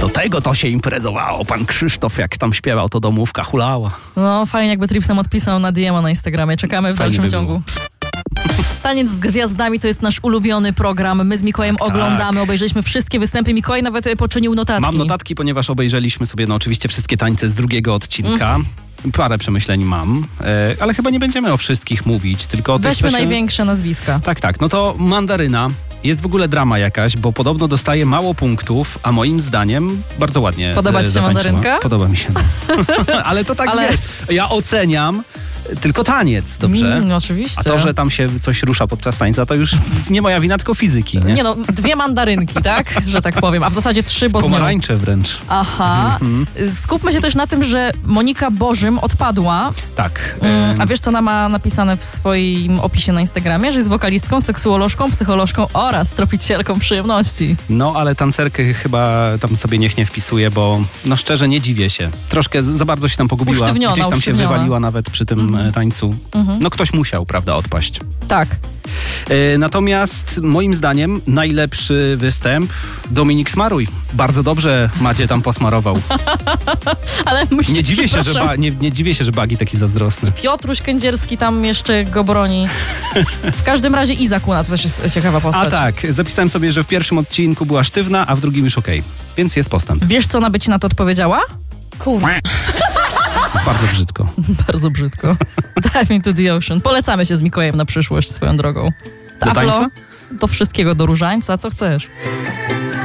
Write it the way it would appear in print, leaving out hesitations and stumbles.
Do tego to się imprezowało. Pan Krzysztof, jak tam śpiewał, to domówka hulała. No, fajnie jakby Tripsem odpisał na DM-a na Instagramie. Czekamy w dalszym ciągu. Taniec z gwiazdami to jest nasz ulubiony program. My z Mikołajem oglądamy, obejrzeliśmy wszystkie występy. Mikołaj nawet poczynił notatki. Mam notatki, ponieważ obejrzeliśmy sobie oczywiście wszystkie tańce z drugiego odcinka. Parę przemyśleń mam, ale chyba nie będziemy o wszystkich mówić, tylko o tych... Weźmy największe nazwiska. Tak. No to Mandaryna. Jest w ogóle drama jakaś, bo podobno dostaje mało punktów, a moim zdaniem bardzo ładnie Podoba ci się Mandarynka? Podoba mi się. Ale to tak wiesz, ja oceniam tylko taniec, dobrze? No oczywiście. A to, że tam się coś rusza podczas tańca, to już nie moja wina, tylko fizyki, nie? Nie no, 2 mandarynki, tak? Że tak powiem, a w zasadzie 3, bo pomarańcze wręcz. Aha. Skupmy się też na tym, że Monika Bożym odpadła. Tak. A wiesz, co ona ma napisane w swoim opisie na Instagramie? Że jest wokalistką, seksuolożką, psycholożką oraz tropicielką przyjemności. No, ale tancerkę chyba tam sobie niech nie wpisuje, bo no szczerze nie dziwię się. Troszkę za bardzo się tam pogubiła. Gdzieś tam się wywaliła nawet przy tym tańcu. No ktoś musiał, prawda, odpaść. Tak. Natomiast moim zdaniem najlepszy występ Dominik Smaruj. Bardzo dobrze Macie tam posmarował. Ale nie dziwię się, że Bagi taki zazdrosny. Piotruś Kędzierski tam jeszcze go broni. W każdym razie Iza Kuna, to też jest ciekawa postać. A tak, zapisałem sobie, że w pierwszym odcinku była sztywna, a w drugim już okej. Więc jest postęp. Wiesz, co ona by ci na to odpowiedziała? Bardzo brzydko. Bardzo brzydko. Dive into the ocean. Polecamy się z Mikołajem na przyszłość swoją drogą. Do tańca? Do wszystkiego, do różańca, co chcesz.